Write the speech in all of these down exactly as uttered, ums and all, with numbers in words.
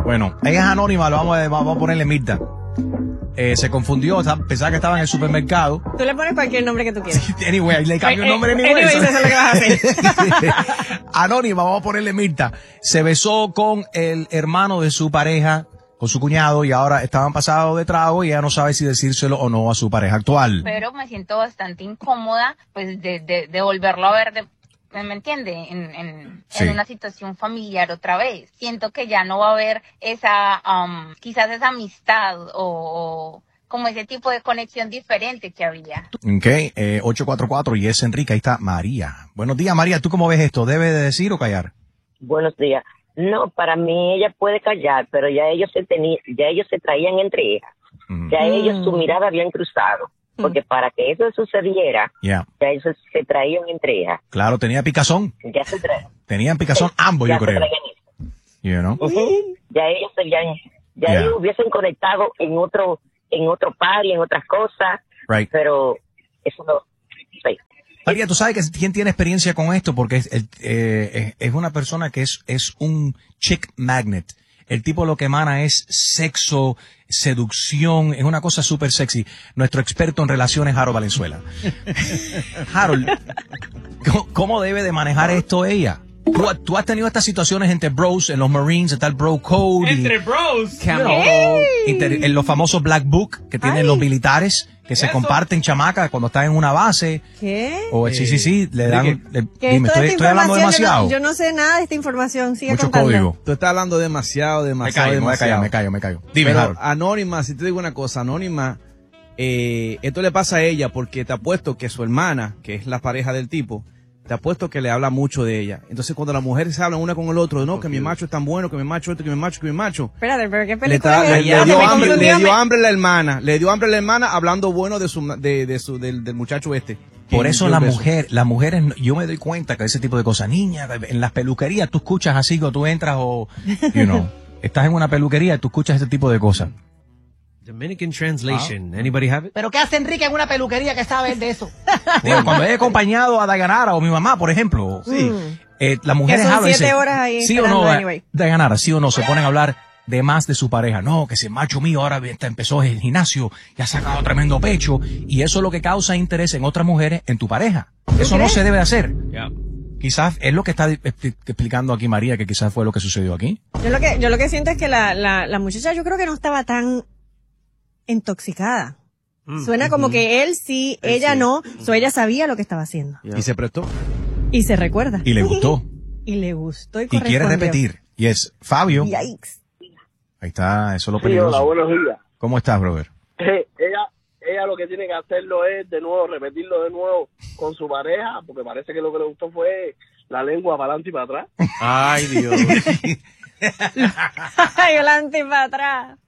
Bueno, ella es anónima, lo vamos a, vamos a ponerle Mirta. Eh, se confundió, pensaba que estaba en el supermercado. Tú le pones cualquier nombre que tú quieras. Anyway, le cambio el nombre anyway. Anyway, eso es lo que vas a hacer. Anónima, vamos a ponerle Mirta. Se besó con el hermano de su pareja, con su cuñado, y ahora estaban pasados de trago y ella no sabe si decírselo o no a su pareja actual. Pero me siento bastante incómoda, pues, de, de, de volverlo a ver de... ¿Me entiende? En, en, Sí. en una situación familiar otra vez. Siento que ya no va a haber esa, um, quizás esa amistad o, o como ese tipo de conexión diferente que había. Ok, eh, ocho cuatro cuatro y es Enrique, ahí está María. Buenos días, María, ¿tú cómo ves esto? ¿Debe de decir o callar? Buenos días. No, para mí ella puede callar, pero ya ellos se tenían, ya ellos se traían entre ellas. Mm. Ya ellos su mirada habían cruzado. Porque para que eso sucediera, Yeah. ya ellos se traían entre ellas. Claro, tenía picazón. Ya se traían. Tenían picazón ambos, ya yo se creo. traían eso. You know? Ujú. Ya ellos se habían, ya Yeah. ellos hubiesen conectado en otro, en otro party, en otras cosas. Right. Pero eso no. Sí. María, tú sabes que quién tiene experiencia con esto porque es, el- eh, es, es una persona que es, es un chick magnet. El tipo lo que emana es sexo, seducción, es una cosa súper sexy. Nuestro experto en relaciones, Harold Valenzuela. Harold, ¿cómo, cómo debe de manejar esto ella? ¿Tú, tú has tenido estas situaciones entre bros, en los Marines, está el bro code. y- Entre bros. you know, inter- en los famosos Black Book que tienen Ay. los militares, que se Eso. comparten chamacas cuando están en una base. ¿Qué? O sí, sí, sí, le ¿de dan... qué? le- ¿Qué dime, es toda estoy, esta estoy hablando información? demasiado. Yo no, yo no sé nada de esta información. Sigue Mucho contando. código. Tú estás hablando demasiado, Me demasiado, callo, me voy a callar, demasiado. me callo, me callo. Dime, Pero Harold. Anónima, si te digo una cosa, Anónima, eh, esto le pasa a ella porque te apuesto que su hermana, que es la pareja del tipo, te apuesto que le habla mucho de ella. Entonces cuando las mujeres se hablan una con el otro, no, que mi macho es tan bueno, que mi macho esto, que mi macho, que mi macho. Espérate, pero ¿qué Le, película ta- es le- esta? le dio Me hambre, confundió, le dio me- hambre la hermana, le dio hambre la hermana hablando bueno de su, de, de su, del, del muchacho este. Por Que eso dio la un beso. mujer, las mujeres, yo me doy cuenta que ese tipo de cosas, niña, en las peluquerías tú escuchas así, cuando tú entras o, you know, estás en una peluquería y tú escuchas ese tipo de cosas. Dominican translation. Anybody have it? ¿Pero qué hace Enrique en una peluquería que sabe él de eso? Digo, cuando he acompañado a Dayanara o mi mamá, por ejemplo, sí, eh, las mujeres son hablan y siete dicen, horas ahí sí o esperando, no, anyway. Dayanara, sí o no, se ponen a hablar de más de su pareja. No, que ese macho mío ahora está- empezó el gimnasio y ha sacado tremendo pecho, y eso es lo que causa interés en otras mujeres en tu pareja. Eso no crees? se debe hacer. Yeah. Quizás es lo que está expli- explicando aquí María, que quizás fue lo que sucedió aquí. Yo lo que, yo lo que siento es que la, la, la muchacha yo creo que no estaba tan intoxicada. Suena como que él sí, ella sí. no, so ella sabía lo que estaba haciendo. Y se prestó. Y se recuerda. Y le gustó. Y le gustó y Y quiere correspondió. repetir. Y es Fabio. Yikes. Ahí está, eso es lo Sí, peligroso. hola, buenos días. ¿Cómo estás, brother? Eh, ella, ella lo que tiene que hacerlo es de nuevo, repetirlo de nuevo con su pareja, porque parece que lo que le gustó fue la lengua para adelante y para atrás. Ay, Dios. Ay, adelante y para atrás.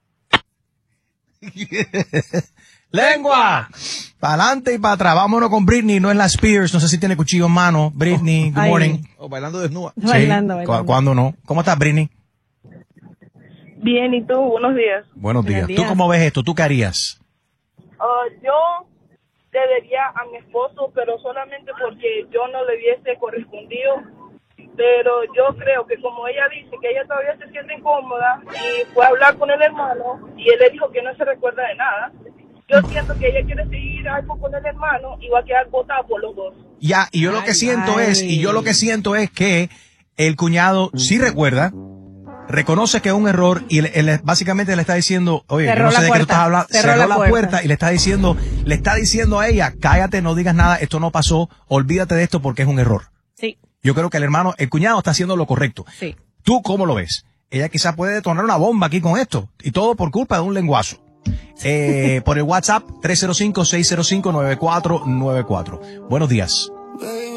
¡Lengua! Para adelante y para atrás. Vámonos con Britney, no es la Spears. No sé si tiene cuchillo en mano. Britney, good Ay. morning. Oh, bailando desnuda. Sí. Bailando, ¿Cu- bailando. ¿Cuándo no? ¿Cómo estás, Britney? Bien, ¿y tú? Buenos días. Buenos días. Buenos ¿Tú días. cómo ves esto? ¿Tú qué harías? Ah, yo debería a mi esposo, pero solamente porque yo no le hubiese correspondido. Pero yo creo que como ella dice que ella todavía se siente incómoda y fue a hablar con el hermano y él le dijo que no se recuerda de nada, yo siento que ella quiere seguir algo con el hermano y va a quedar botada por los dos. Ya, y yo lo que Ay, siento ay. es, y yo lo que siento es que el cuñado sí recuerda, reconoce que es un error y él, él básicamente le está diciendo, oye, yo Cerró no sé la de qué tú puerta. estás hablando, Cerró cerró la la puerta. puerta y le está diciendo, le está diciendo a ella, cállate, no digas nada, esto no pasó, olvídate de esto porque es un error. Sí, Yo creo que el hermano, el cuñado está haciendo lo correcto. sí. ¿Tú cómo lo ves? Ella quizás puede detonar una bomba aquí con esto. Y todo por culpa de un lenguazo. Eh, por el WhatsApp tres cero cinco, seis cero cinco, nueve cuatro nueve cuatro. Buenos días.